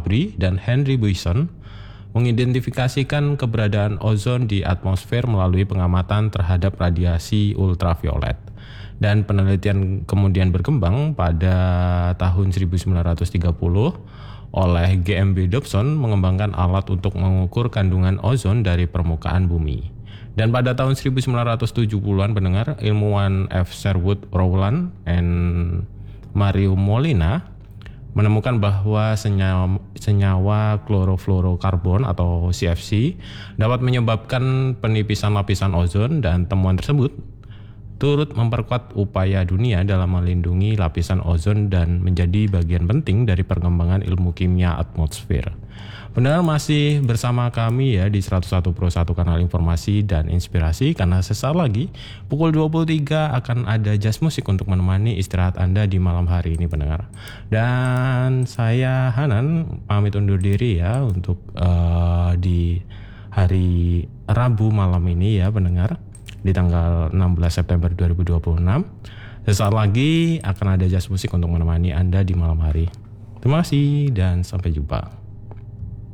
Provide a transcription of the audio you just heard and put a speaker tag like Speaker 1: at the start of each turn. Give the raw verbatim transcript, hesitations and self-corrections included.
Speaker 1: Fabry dan Henry Buisson mengidentifikasikan keberadaan ozon di atmosfer melalui pengamatan terhadap radiasi ultraviolet. Dan penelitian kemudian berkembang pada tahun seribu sembilan ratus tiga puluh oleh G M B Dobson mengembangkan alat untuk mengukur kandungan ozon dari permukaan bumi. Dan pada tahun seribu sembilan ratus tujuh puluhan pendengar, ilmuwan F. Sherwood Rowland and Mario Molina menemukan bahwa senyawa, senyawa klorofluorokarbon atau C F C dapat menyebabkan penipisan lapisan ozon, dan temuan tersebut turut memperkuat upaya dunia dalam melindungi lapisan ozon dan menjadi bagian penting dari perkembangan ilmu kimia atmosfer. Pendengar masih bersama kami ya di seratus satu Pro satu Kanal Informasi dan Inspirasi, karena sesaat lagi pukul dua puluh tiga akan ada jazz musik untuk menemani istirahat Anda di malam hari ini pendengar. Dan saya Hanan pamit undur diri ya untuk uh, di hari Rabu malam ini ya pendengar, di tanggal enam belas September dua ribu dua puluh enam. Sesaat lagi akan ada jazz musik untuk menemani Anda di malam hari. Terima kasih dan sampai jumpa.